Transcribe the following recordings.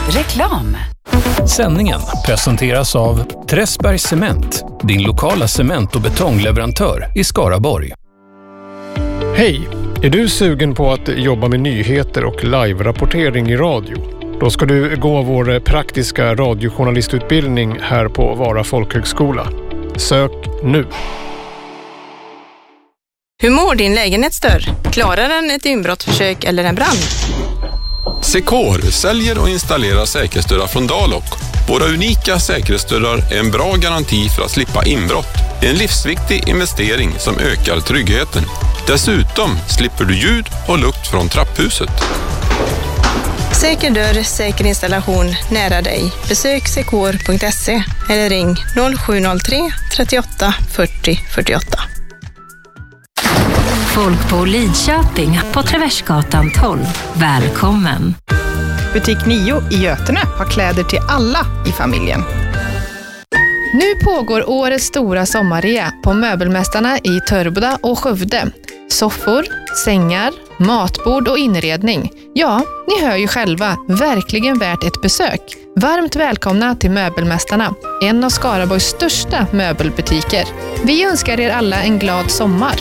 Reklam. Sändningen presenteras av Träsbergs Cement, din lokala cement- och betongleverantör i Skaraborg. Hej! Är du sugen på att jobba med nyheter och live-rapportering i radio? Då ska du gå vår praktiska radiojournalistutbildning här på Vara folkhögskola. Sök nu! Hur mår din lägenhetsdörr? Klarar den ett inbrottsförsök eller en brand? Secor säljer och installerar säkerhetsdörrar från Dalok. Våra unika säkerhetsdörrar är en bra garanti för att slippa inbrott. En livsviktig investering som ökar tryggheten. Dessutom slipper du ljud och lukt från trapphuset. Säker dörr, säker installation nära dig. Besök secor.se eller ring 0703 38 40 48. Folk på Lidköping på Traversgatan 12. Välkommen! Butik 9 i Götene har kläder till alla i familjen. Nu pågår årets stora sommarrea på Möbelmästarna i Törboda och Skövde. Soffor, sängar, matbord och inredning. Ja, ni hör ju själva, verkligen värt ett besök. Varmt välkomna till Möbelmästarna, en av Skaraborgs största möbelbutiker. Vi önskar er alla en glad sommar.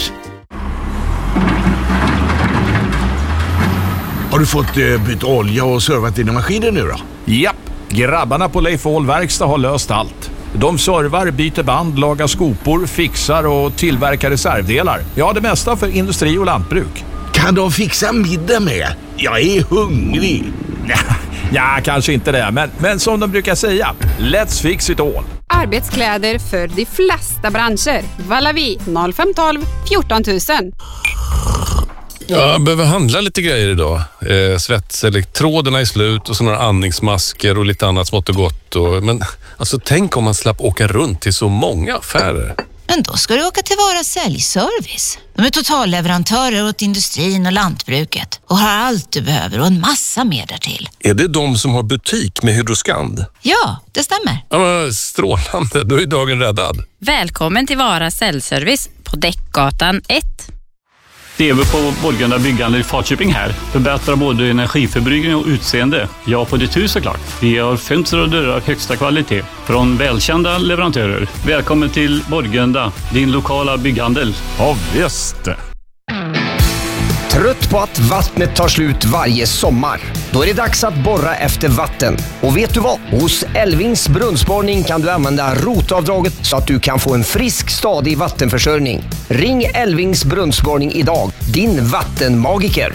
Har du fått bytt olja och servat dina maskiner nu då? Japp, grabbarna på Leif Ahl Verkstad har löst allt. De servar, byter band, lagar skopor, fixar och tillverkar reservdelar. Ja, det mesta för industri och lantbruk. Kan de fixa middag med? Jag är hungrig. Ja, kanske inte det, men som de brukar säga, let's fix it all. Arbetskläder för de flesta branscher. Valavi 0512 14 000. Ja, jag behöver handla lite grejer idag. Svetselektroderna är slut och så några andningsmasker och lite annat smått och gott. Men alltså, tänk om man slapp åka runt till så många affärer. Men då ska du åka till Vara säljservice. De är totalleverantörer åt industrin och lantbruket och har allt du behöver och en massa mer därtill. Är det de som har butik med Hydroskand? Ja, det stämmer. Ja, men strålande. Då är dagen räddad. Välkommen till Vara säljservice på Däckgatan 1. Det är vi på Borgunda byggande i Falköping här. Förbättrar både energiförbrukning och utseende. Ja, på ditt hus såklart. Vi har fönster och dörrar av högsta kvalitet från välkända leverantörer. Välkommen till Borgunda, din lokala bygghandel. Ja, visst. Trött på att vattnet tar slut varje sommar? Då är det dags att borra efter vatten. Och vet du vad? Hos Elvings brunnsborrning kan du använda rotavdraget så att du kan få en frisk, stadig vattenförsörjning. Ring Elvings brunnsborgning idag. Din vattenmagiker.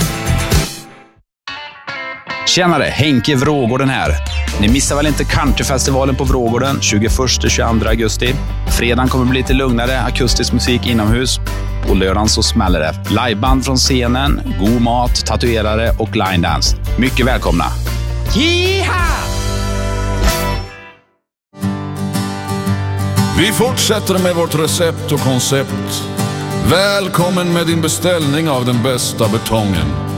Tjenare, Henke Vrågården här. Ni missar väl inte Countryfestivalen på Vrågården 21-22 augusti. Fredagen kommer bli lite lugnare akustisk musik inomhus. Och lördagen så smäller det. Liveband från scenen, god mat, tatuerare och line dance. Mycket välkomna. Jiha! Vi fortsätter med vårt recept och koncept. Välkommen med din beställning av den bästa betongen.